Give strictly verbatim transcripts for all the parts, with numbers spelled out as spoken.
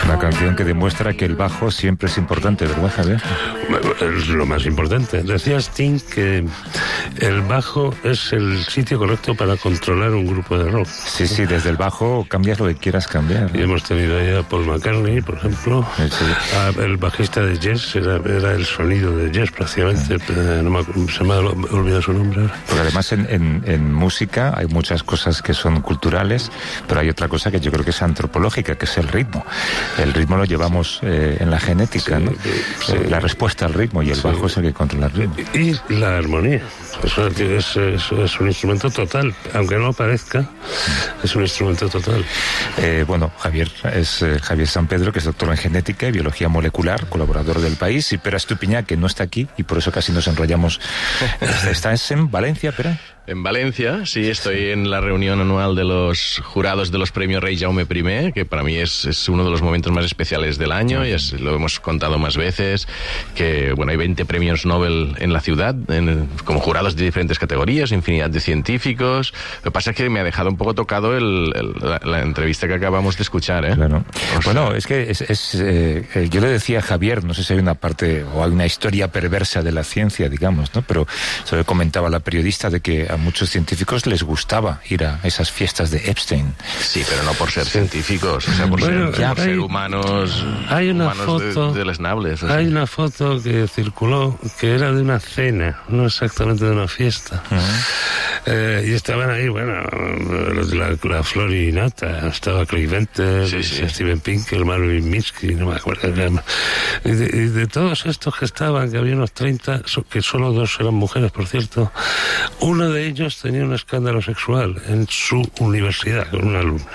Una canción que demuestra que el bajo siempre es importante, ¿verdad, Javier? Es lo más importante. Decía Sting que el bajo es el sitio correcto para controlar un grupo de rock. Sí, sí, desde el bajo cambias lo que quieras cambiar, ¿no? Y hemos tenido ahí a Paul McCartney, por ejemplo. Sí. El bajista de Yes era, era el sonido de Yes prácticamente. Sí. No me, se me ha olvidado su nombre ahora. Porque además en, en, en música hay muchas cosas que son culturales, pero hay otra cosa que yo creo que es antropológica, que es el ritmo. El ritmo lo llevamos eh, en la genética, sí, ¿no? Sí. Eh, la respuesta al ritmo, y el sí. bajo es el que controla el ritmo. Y la armonía. Eso es, es, es un instrumento total, aunque no parezca, es un instrumento total. Eh, bueno, Javier es eh, Javier San Pedro, que es doctor en genética y biología molecular, colaborador del País, y Pere Estupiñán, que no está aquí, y por eso casi nos enrollamos. ¿Estás en Valencia, Pere? En Valencia, sí, estoy en la reunión anual de los jurados de los premios Rey Jaume I, que para mí es, es uno de los momentos más especiales del año, y es, lo hemos contado más veces, que bueno, hay veinte premios Nobel en la ciudad, en, como jurados de diferentes categorías, infinidad de científicos. Lo que pasa es que me ha dejado un poco tocado el, el, la, la entrevista que acabamos de escuchar, ¿eh? Claro. O sea, bueno, es que es, es eh, yo le decía a Javier, no sé si hay una parte o hay una historia perversa de la ciencia, digamos, ¿no? Pero se le comentaba a la periodista de que a muchos científicos les gustaba ir a esas fiestas de Epstein. Sí, pero no por ser científicos, o sea, por bueno, ser, ya, ser hay, humanos, hay una humanos foto, de, de lesnables. Hay así. Una foto que circuló que era de una cena, no exactamente de una fiesta. Uh-huh. Eh, y estaban ahí, bueno, la, la flor y nata, estaba Craig Venter, sí, sí. Steven Pinker, Marvin Minsky, no me acuerdo. Y de, y de todos estos que estaban, que había unos treinta, que solo dos eran mujeres, por cierto, uno de ellos tenía un escándalo sexual en su universidad con una alumna,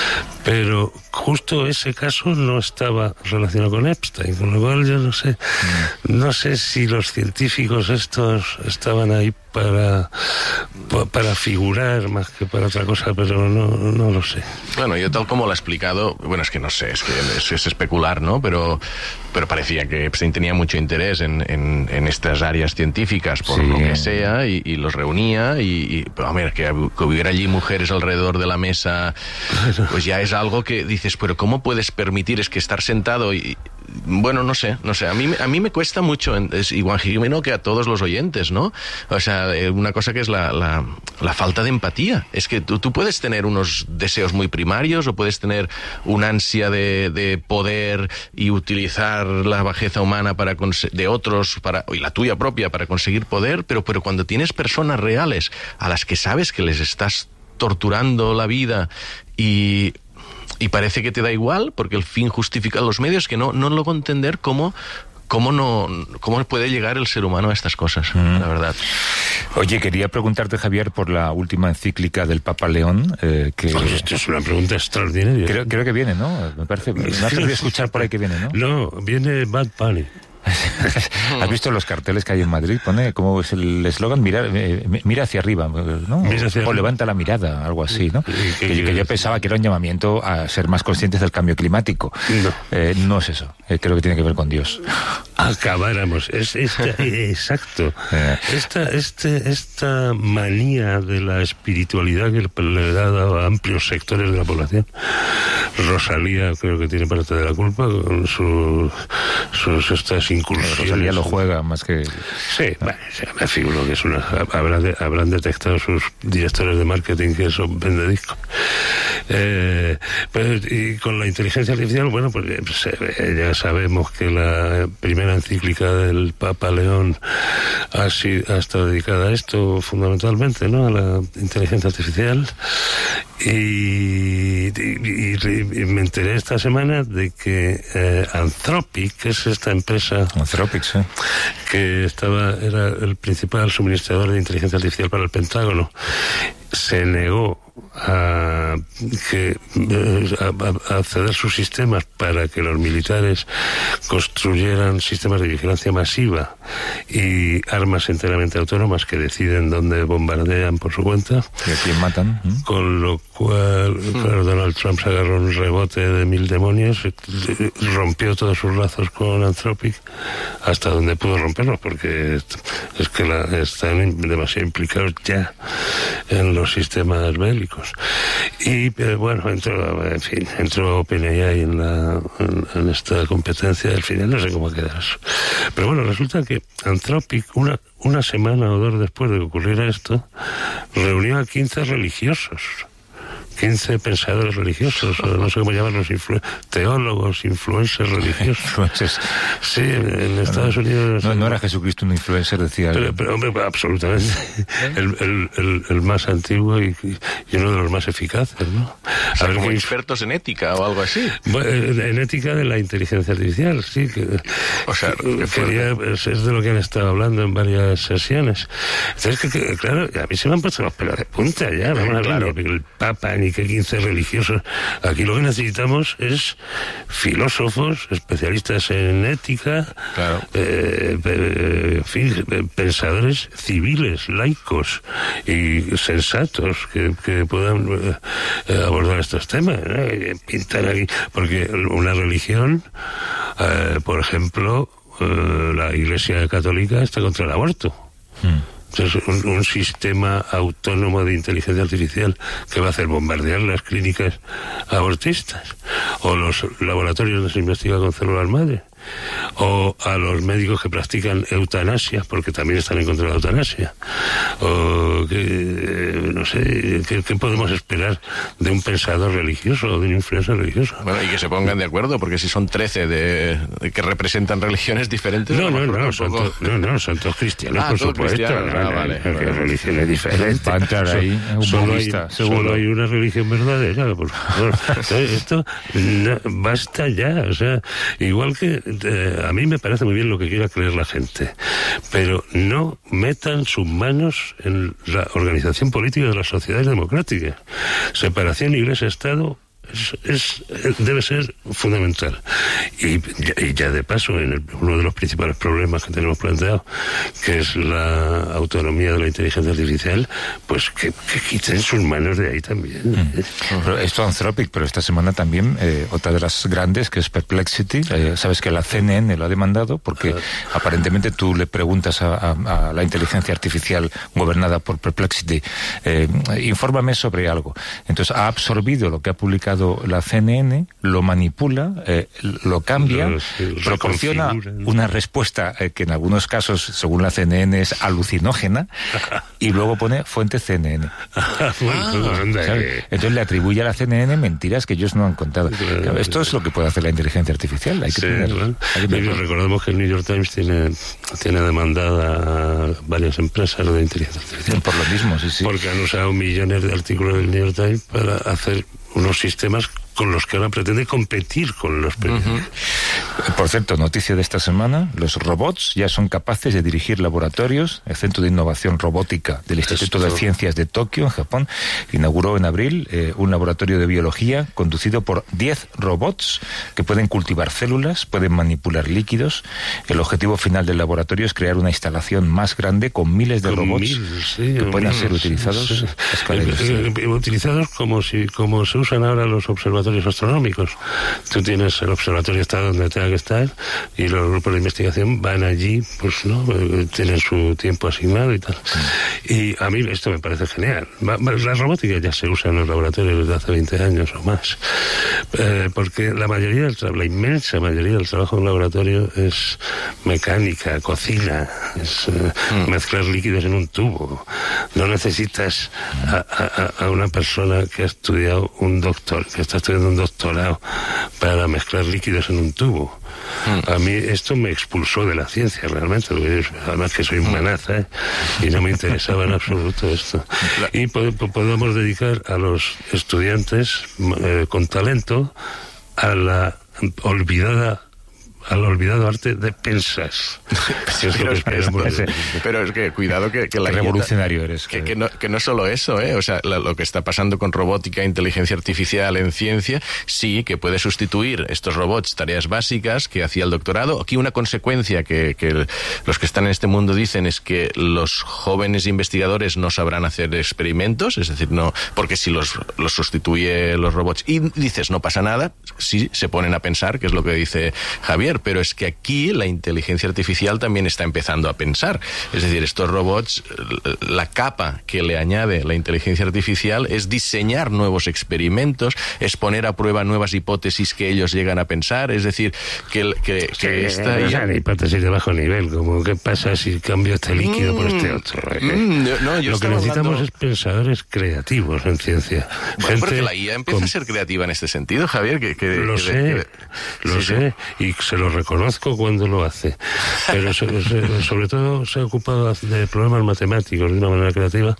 pero justo ese caso no estaba relacionado con Epstein, con lo cual yo no sé, no sé si los científicos estos estaban ahí para para figurar más que para otra cosa, pero no, no lo sé. Bueno, yo tal como lo he explicado, bueno, es que no sé, es que es, es especular, ¿no? Pero pero parecía que Epstein tenía mucho interés en, en, en estas áreas científicas, por sí. lo que sea, y, y los reunía, y, y pero, a ver, que, que hubiera allí mujeres alrededor de la mesa, pues ya es algo que dices, pero ¿cómo puedes permitir? Es que estar sentado y... Bueno, no sé, no sé, a mí, a mí me cuesta mucho, es igual que a todos los oyentes, ¿no? O sea, una cosa que es la, la, la falta de empatía. Es que tú, tú puedes tener unos deseos muy primarios, o puedes tener una ansia de, de poder y utilizar la bajeza humana para de otros, para, y la tuya propia, para conseguir poder, pero, pero cuando tienes personas reales a las que sabes que les estás torturando la vida y... y parece que te da igual porque el fin justifica los medios, que no, no logro entender cómo, cómo, no, cómo puede llegar el ser humano a estas cosas, mm. la verdad. Oye, quería preguntarte, Javier, por la última encíclica del Papa León. Eh, que... Pues esto es una pregunta extraordinaria. Creo, creo que viene, ¿no? Me parece, me ha parecido escuchar por ahí que viene, ¿no? No, viene Bad Bunny. ¿Has visto los carteles que hay en Madrid? Pone, ¿cómo es el eslogan? Mira, eh, mira hacia arriba, ¿no? Mira hacia o levanta la mirada, algo así, ¿no? Que, que, que yo pensaba que era un llamamiento a ser más conscientes del cambio climático. No, eh, no es eso. Eh, creo que tiene que ver con Dios. Acabáramos. Es, esta, exacto. Esta, este, esta manía de la espiritualidad que le ha dado a amplios sectores de la población. Rosalía creo que tiene parte de la culpa con sus, sus estas incursiones. Rosalía lo juega más que... Sí, bueno, me figuro que es una... Habrán, de, habrán detectado sus directores de marketing que eso vende discos. Eh, pues, y con la inteligencia artificial, bueno, pues ya sabemos que la primera encíclica del Papa León ha, sido, ha estado dedicada a esto fundamentalmente, ¿no? A la inteligencia artificial. Y, y, y, y me enteré esta semana de que eh, Anthropic, que es esta empresa Anthropic, sí. que estaba era el principal suministrador de inteligencia artificial para el Pentágono, se negó a, que, a, a ceder sus sistemas para que los militares construyeran sistemas de vigilancia masiva y armas enteramente autónomas que deciden dónde bombardean por su cuenta. ¿Y a quién matan? ¿Mm? Con lo cual, claro, Donald Trump se agarró un rebote de mil demonios, rompió todos sus lazos con Anthropic hasta donde pudo romperlos, porque es que la, están demasiado implicados ya en los sistemas bélicos. públicos. Y eh, bueno, entró, en fin, entró OpenAI en, la, en, en esta competencia, al final no sé cómo quedar eso. Pero bueno, resulta que Anthropic, una, una semana o dos después de que ocurriera esto, reunió a quince religiosos. quince pensadores religiosos, o no sé cómo llamarlos, influ teólogos, influencers religiosos. Influencers. Sí, en, en Estados no, Unidos... No, no era Jesucristo un influencer, decía... Pero, pero hombre, absolutamente. El, el, el, el más antiguo y, y uno de los más eficaces, ¿no? O sea, como expertos en ética o algo así. Bueno, en ética de la inteligencia artificial, sí. Que, o sea, que quería, es, es de lo que han estado hablando en varias sesiones. Entonces, que, que, claro, a mí se me han puesto los pelos de punta ya. Vamos a claro. ver, el Papa ni que quince religiosos. Aquí lo que necesitamos es filósofos, especialistas en ética, claro. eh, eh, en fin, pensadores civiles, laicos y sensatos que, que puedan eh, abordar estos temas, ¿no? Pintar aquí, porque una religión, eh, por ejemplo, eh, la Iglesia Católica está contra el aborto. Hmm. Entonces, un, un sistema autónomo de inteligencia artificial que va a hacer bombardear las clínicas abortistas o los laboratorios donde se investiga con células madre o a los médicos que practican eutanasia porque también están en contra de la eutanasia o que, no sé, ¿qué, qué podemos esperar de un pensador religioso o de un influencer religioso? Bueno, y que se pongan de acuerdo, porque si son trece de, de que representan religiones diferentes... No, no, no, poco... son to, no, no, son todos cristianos, ah, por todos supuesto. Cristianos. Ah, vale, vale, vale. Religiones diferentes. Va a entrar ahí, un solo, hay, seguro. solo hay una religión verdadera, por favor. Entonces, esto no, basta ya, o sea, igual que eh, a mí me parece muy bien lo que quiera creer la gente, pero no metan sus manos en la organización política de las sociedades democráticas. Separación Iglesia-Estado Es, es, debe ser fundamental. Y ya, y ya de paso, en el, uno de los principales problemas que tenemos planteado, que es la autonomía de la inteligencia artificial, pues que, que quiten sus manos de ahí también. Mm. Pero esto Anthropic, pero esta semana también eh, otra de las grandes, que es Perplexity. Eh, sabes que la C N N lo ha demandado porque ah. aparentemente tú le preguntas a, a, a la inteligencia artificial gobernada por Perplexity, eh, infórmame sobre algo. Entonces ha absorbido lo que ha publicado la C N N, lo manipula, eh, lo cambia, los, los proporciona una respuesta eh, que en algunos casos, según la C N N, es alucinógena, y luego pone fuente C N N. Ah, Entonces le atribuye a la C N N mentiras que ellos no han contado. Claro, esto es lo que puede hacer la inteligencia artificial. Hay que sí, tener, bueno. hay que tener... Recordemos que el New York Times tiene, tiene demandada a varias empresas de inteligencia artificial. Por lo mismo, sí, sí. Porque han usado millones de artículos del New York Times para hacer unos sistemas con los que ahora pretende competir con los periódicos. Uh-huh. Por cierto, noticia de esta semana, los robots ya son capaces de dirigir laboratorios. El Centro de Innovación Robótica del Instituto Esto... de Ciencias de Tokio, en Japón, inauguró en abril eh, un laboratorio de biología conducido por diez robots que pueden cultivar células, pueden manipular líquidos. El objetivo final del laboratorio es crear una instalación más grande con miles de con robots mil, sí, que puedan ser sí, utilizados sí. a escala eh, eh, utilizados como si como se usan ahora los observatorios astronómicos. Tú tienes el observatorio, está donde tenga que estar, y los grupos de investigación van allí, pues no, tienen su tiempo asignado y tal. Mm. Y a mí esto me parece genial. La robótica ya se usa en los laboratorios desde hace veinte años o más, eh, porque la mayoría del tra- la inmensa mayoría del trabajo en un laboratorio es mecánica, cocina, es eh, mm. mezclar líquidos en un tubo. No necesitas a, a, a una persona que ha estudiado un doctor, que está estudiando un doctorado para mezclar líquidos en un tubo. Mm. A mí esto me expulsó de la ciencia realmente, porque además que soy un manaza, ¿eh? Y no me interesaba en absoluto esto. Y pod- podemos dedicar a los estudiantes eh, con talento a la olvidada al olvidado arte de pensar. Es pero, es, es, pero es que cuidado que, que la revolucionario eres. Que, que, no, que no solo eso, ¿eh? O sea, la, lo que está pasando con robótica, inteligencia artificial en ciencia, sí que puede sustituir estos robots tareas básicas que hacía el doctorado. Aquí una consecuencia que, que el, los que están en este mundo dicen es que los jóvenes investigadores no sabrán hacer experimentos, es decir, no, porque si los, los sustituye los robots y dices no pasa nada, sí se ponen a pensar, que es lo que dice Javier. Javier, pero es que aquí la inteligencia artificial también está empezando a pensar. Es decir, estos robots, la capa que le añade la inteligencia artificial es diseñar nuevos experimentos, es poner a prueba nuevas hipótesis que ellos llegan a pensar. Es decir, que, que, sí, que esta... No sean hipótesis de bajo nivel, como qué pasa si cambio este líquido mm, por este otro. Mm, no, yo Lo que necesitamos hablando... es pensadores creativos en ciencia. Bueno, Gente porque la I A empieza con... a ser creativa en este sentido, Javier. Que, que, lo que, sé, que, que... lo sí, sé, sí. Y se lo reconozco cuando lo hace. Pero so, so, sobre todo se ha ocupado de problemas matemáticos de una manera creativa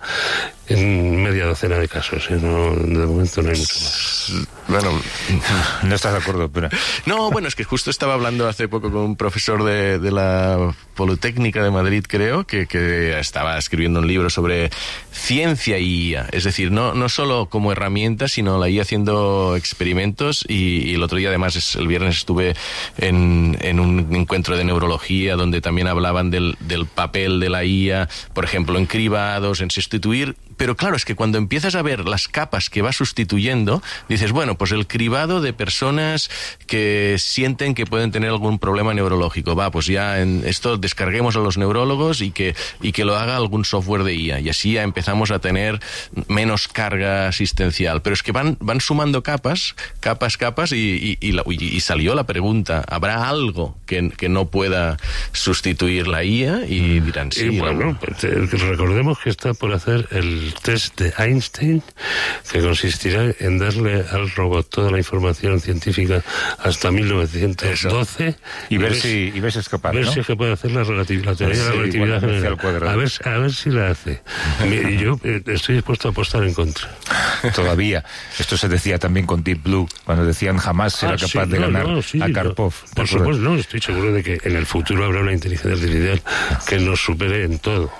en media docena de casos. ¿eh? No, de momento no hay mucho más. Bueno, no estás de acuerdo, pero... No, bueno, es que justo estaba hablando hace poco con un profesor de, de la Politécnica de Madrid, creo, que, que estaba escribiendo un libro sobre ciencia y I A. Es decir, no, no solo como herramienta, sino la I A haciendo experimentos. Y, y el otro día, además, es, el viernes estuve en, en un encuentro de neurología donde también hablaban del, del papel de la I A, por ejemplo, en cribados, en sustituir... Pero claro, es que cuando empiezas a ver las capas que va sustituyendo, dices, bueno, pues el cribado de personas que sienten que pueden tener algún problema neurológico. Va, pues ya en esto descarguemos a los neurólogos y que, y que lo haga algún software de I A. Y así ya empezamos a tener menos carga asistencial. Pero es que van, van sumando capas, capas, capas, y, y, y, la, y salió la pregunta, ¿habrá algo que, que no pueda sustituir la I A? Y dirán, sí. Y bueno, pues, recordemos que está por hacer el test de Einstein, que consistirá en darle al robot toda la información científica hasta mil novecientos doce y, y ver si y ver si es capaz, ver ¿no? si es capaz de hacer la, relativ la teoría sí, de la relatividad general. A ver, a ver si la hace. Y yo eh, estoy dispuesto a apostar en contra. Todavía. Esto se decía también con Deep Blue, cuando decían jamás será ah, capaz sí, de no, ganar no, sí, a Karpov. No, por supuesto, no, estoy seguro de que en el futuro habrá una inteligencia artificial que nos supere en todo.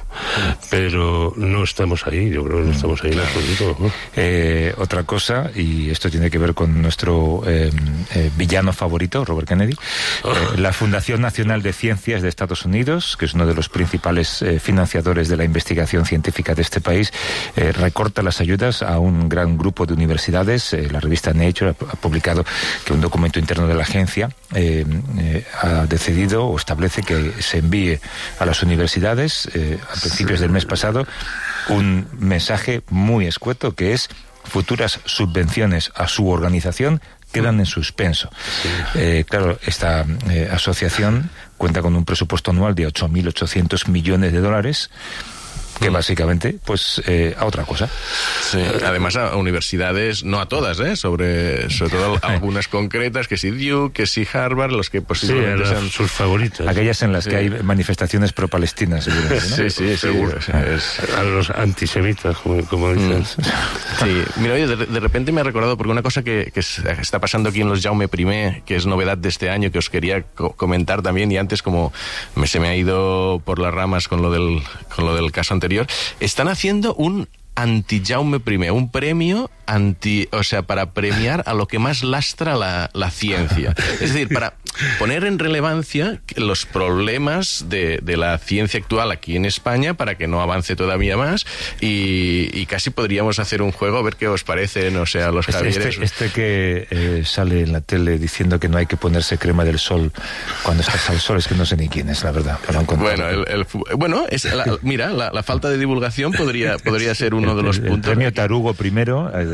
Pero no estamos ahí, yo creo que no estamos ahí en absoluto, ¿no? Eh, otra cosa, y esto tiene que ver con nuestro eh, eh, villano favorito, Robert Kennedy, oh. eh, la Fundación Nacional de Ciencias de Estados Unidos, que es uno de los principales eh, financiadores de la investigación científica de este país, eh, recorta las ayudas a un gran grupo de universidades. Eh, la revista Nature ha, ha publicado que un documento interno de la agencia eh, eh, ha decidido o establece que se envíe a las universidades eh, a principios sí. del mes pasado un mensaje muy escueto, que es: futuras subvenciones a su organización quedan en suspenso. Sí. Eh, claro, esta eh, asociación cuenta con un presupuesto anual de ocho mil ochocientos millones de dólares, que básicamente, pues, eh, a otra cosa. Sí, además a universidades, no a todas, ¿eh? Sobre, sobre todo algunas concretas, que si Duke, que si Harvard, los que posiblemente sí, sean sus favoritos. Aquellas en las sí. que hay manifestaciones pro-palestinas, seguramente, ¿no? Sí, sí, seguro. Sí, es... A los antisemitas, como, como dicen. Mm. Sí, mira, oye, de, de repente me ha recordado, porque una cosa que, que está pasando aquí en los Jaume I, que es novedad de este año, que os quería co comentar también, y antes como me, se me ha ido por las ramas con lo del, con lo del caso anterior, están haciendo un anti-Jaume I, un premio anti, o sea, para premiar a lo que más lastra la, la ciencia. Es decir, para poner en relevancia los problemas de, de la ciencia actual aquí en España, para que no avance todavía más, y, y casi podríamos hacer un juego, a ver qué os parece, no sé, a los este, Javieres. Este, este que eh, sale en la tele diciendo que no hay que ponerse crema del sol cuando estás al sol, es que no sé ni quién es, la verdad. Bueno, el, el, bueno es la, mira, la, la falta de divulgación podría, podría ser uno de los el, puntos. El premio Tarugo primero, eh,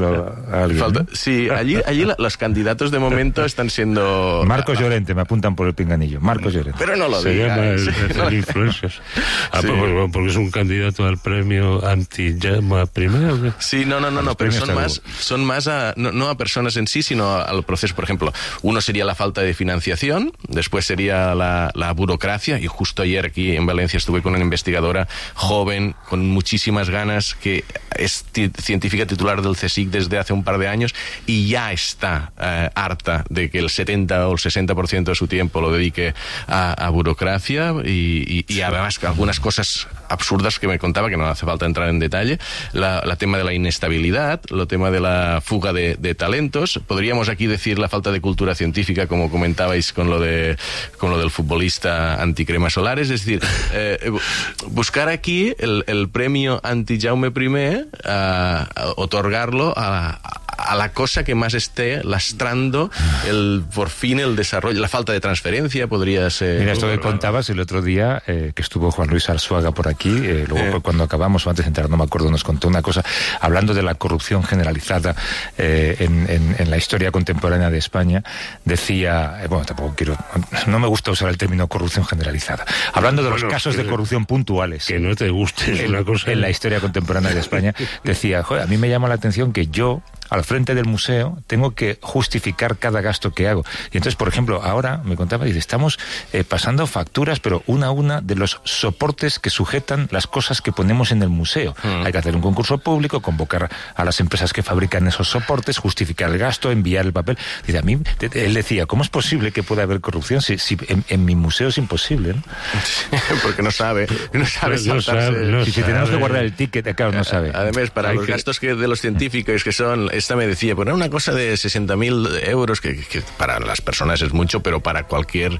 a alguien, falta, ¿no? Sí, allí, allí la, los candidatos de momento están siendo... Marcos Llorente, me apuntan por el pinganillo. Marcos Llorente. Pero no lo Se digas. llama el, el, el influencers. Ah, sí. porque, porque es un candidato al premio anti-Jaume I. Sí, no, no, no, no, pero son más, son más a, no, no a personas en sí, sino al proceso. Por ejemplo, uno sería la falta de financiación, después sería la, la burocracia, y justo ayer aquí en Valencia estuve con una investigadora joven, con muchísimas ganas, que es científica titular del CSIC desde hace un par de años, y ya está eh, harta de que el setenta o el sesenta por ciento de su tiempo lo dedique a, a burocracia, y, y, y además algunas cosas absurdas que me contaba, que no hace falta entrar en detalle, la, la tema de la inestabilidad, el tema de la fuga de, de talentos. Podríamos aquí decir la falta de cultura científica, como comentabais con lo de con lo del futbolista anticrema solares. Es decir, eh, buscar aquí el, el premio anti-Jaume I, a, a otorgarlo a, a a la cosa que más esté lastrando el, por fin, el desarrollo, la falta de transferencia podría ser... Mira, esto que contabas el otro día, eh, que estuvo Juan Luis Arzuaga por aquí, eh, luego eh. cuando acabamos, o antes de entrar, no me acuerdo, nos contó una cosa, hablando de la corrupción generalizada eh, en, en, en la historia contemporánea de España, decía, eh, bueno, tampoco quiero, no me gusta usar el término corrupción generalizada, hablando de bueno, los casos de corrupción puntuales. Que no te guste, es en, una cosa... En la historia contemporánea de España, decía, joder, a mí me llama la atención que yo, al frente del museo, tengo que justificar cada gasto que hago. Y entonces, por ejemplo, ahora, me contaba, dice, estamos eh, pasando facturas, pero una a una, de los soportes que sujetan las cosas que ponemos en el museo. Mm. Hay que hacer un concurso público, convocar a las empresas que fabrican esos soportes, justificar el gasto, enviar el papel. Dice, a mí, él decía, ¿cómo es posible que pueda haber corrupción si, si en, en mi museo es imposible, ¿no? Porque no sabe, no sabe no sabe, no si, si tenemos que guardar el ticket, claro, no sabe. Además, para Hay los que... gastos que de los científicos, que son, esta me decía, pues una cosa de sesenta mil euros, que, que para las personas es mucho, pero para cualquier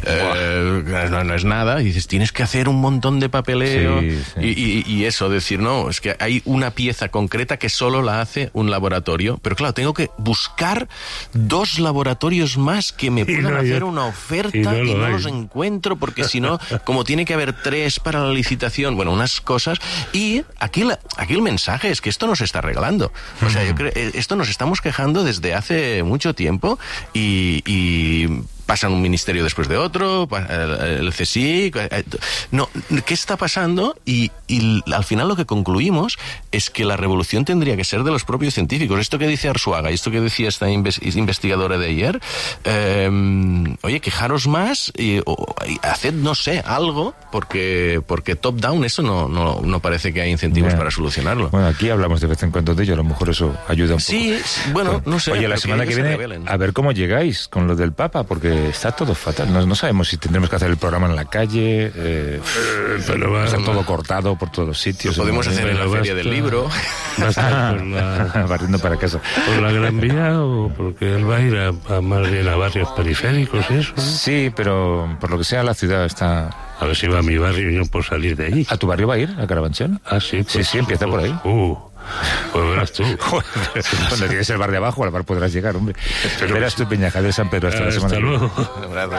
eh, no, no es nada. Y dices, tienes que hacer un montón de papeleo. Sí, sí. Y, y, y eso, decir, no, es que hay una pieza concreta que solo la hace un laboratorio, pero claro, tengo que buscar dos laboratorios más que me puedan no, hacer yo, una oferta y no, y no los encuentro, porque si no, como tiene que haber tres para la licitación, bueno, unas cosas. Y aquí, la, aquí el mensaje es que esto nos está regalando. O sea, yo creo, esto nos estamos quejando desde hace mucho tiempo y, y pasan un ministerio después de otro, el C S I C. No, ¿qué está pasando? Y, y al final lo que concluimos es que la revolución tendría que ser de los propios científicos. Esto que dice Arzuaga y esto que decía esta investigadora de ayer, eh, oye, quejaros más y, o, y haced, no sé, algo, porque porque top-down eso no, no, no parece que hay incentivos yeah. para solucionarlo. Bueno, aquí hablamos de vez en cuando de ello, a lo mejor eso ayuda un sí, poco. Sí, bueno, no sé. Oye, la semana que, que viene, a ver cómo llegáis con lo del Papa, porque está todo fatal. No, no sabemos si tendremos que hacer el programa en la calle, eh, pero va, está va, todo cortado por todos los sitios. Lo podemos hacer en la feria del libro. La... Barriendo para casa. ¿Por la Gran Vía o porque él va a ir a, a más bien a barrios periféricos y eso? ¿No? Sí, pero por lo que sea la ciudad está... A ver si va a mi barrio y no puedo salir de allí. ¿A tu barrio va a ir, a Carabanchel? Ah, sí. Pues, sí, sí, empieza pues, por ahí. Uh... Pues verás tú. Cuando tienes el bar de abajo, al bar podrás llegar, hombre. Pero verás tú, Peñajal de San Pedro, hasta, hasta la semana. Hasta luego.